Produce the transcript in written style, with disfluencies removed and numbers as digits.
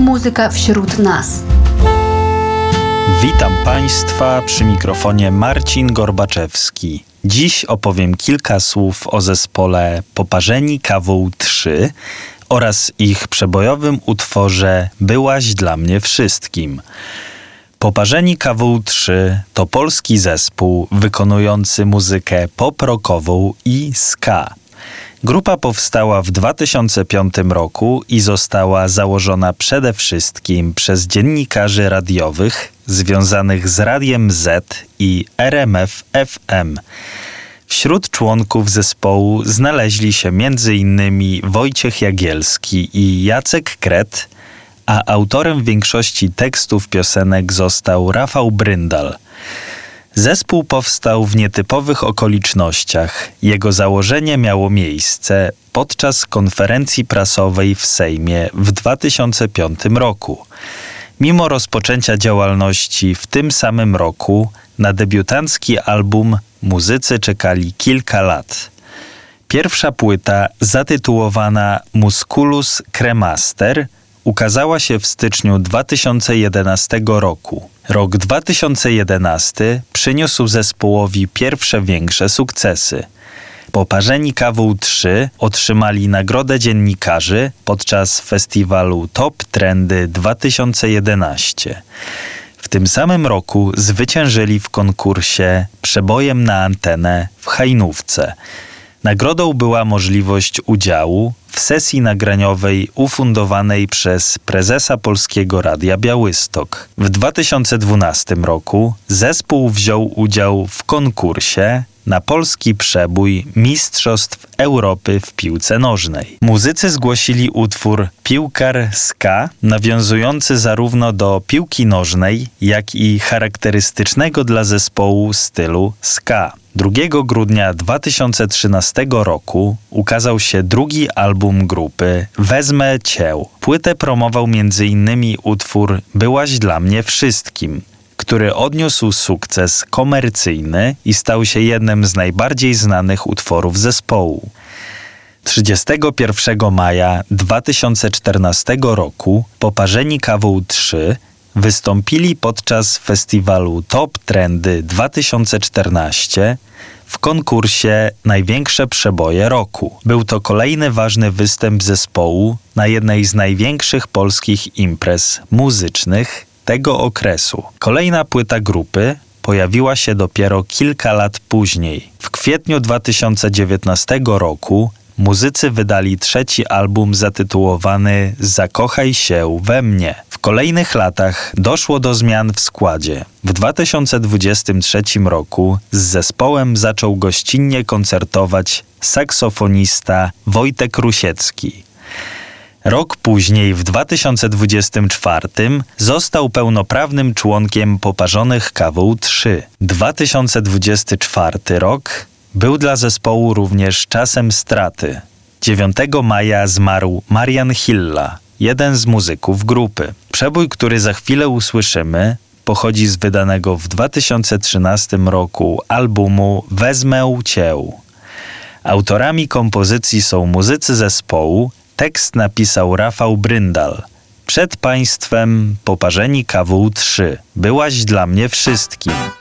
Muzyka wśród nas. Witam Państwa, przy mikrofonie Marcin Gorbaczewski. Dziś opowiem kilka słów o zespole Poparzeni Kawą 3 oraz ich przebojowym utworze Byłaś dla mnie wszystkim. Poparzeni Kawą 3 to polski zespół wykonujący muzykę pop-rockową i ska. Grupa powstała w 2005 roku i została założona przede wszystkim przez dziennikarzy radiowych związanych z Radiem Z i RMF FM. Wśród członków zespołu znaleźli się m.in. Wojciech Jagielski i Jacek Kret, a autorem większości tekstów piosenek został Rafał Bryndal. Zespół powstał w nietypowych okolicznościach. Jego założenie miało miejsce podczas konferencji prasowej w Sejmie w 2005 roku. Mimo rozpoczęcia działalności w tym samym roku, na debiutancki album muzycy czekali kilka lat. Pierwsza płyta, zatytułowana Musculus Cremaster, ukazała się w styczniu 2011 roku. Rok 2011 przyniósł zespołowi pierwsze większe sukcesy. Poparzeni Kawą 3 otrzymali Nagrodę Dziennikarzy podczas festiwalu Top Trendy 2011. W tym samym roku zwyciężyli w konkursie Przebojem na antenę w Hajnówce. Nagrodą była możliwość udziału w sesji nagraniowej ufundowanej przez prezesa Polskiego Radia Białystok. W 2012 roku zespół wziął udział w konkursie na polski przebój Mistrzostw Europy w piłce nożnej. Muzycy zgłosili utwór Piłkar Ska, nawiązujący zarówno do piłki nożnej, jak i charakterystycznego dla zespołu stylu ska. 2 grudnia 2013 roku ukazał się drugi album grupy Wezmę Cię. Płytę promował m.in. utwór Byłaś dla mnie wszystkim, który odniósł sukces komercyjny i stał się jednym z najbardziej znanych utworów zespołu. 31 maja 2014 roku Poparzeni Kawą 3 wystąpili podczas festiwalu Top Trendy 2014 w konkursie Największe przeboje roku. Był to kolejny ważny występ zespołu na jednej z największych polskich imprez muzycznych tego okresu. Kolejna płyta grupy pojawiła się dopiero kilka lat później. W kwietniu 2019 roku muzycy wydali trzeci album zatytułowany Zakochaj się we mnie. W kolejnych latach doszło do zmian w składzie. W 2023 roku z zespołem zaczął gościnnie koncertować saksofonista Wojtek Rusiecki. Rok później, w 2024, został pełnoprawnym członkiem Poparzonych Kawą 3. 2024 rok był dla zespołu również czasem straty. 9 maja zmarł Marian Hilla, jeden z muzyków grupy. Przebój, który za chwilę usłyszymy, pochodzi z wydanego w 2013 roku albumu Wezmę Cię. Autorami kompozycji są muzycy zespołu. Tekst napisał Rafał Bryndal. Przed Państwem Poparzeni Kawą 3. Byłaś dla mnie wszystkim.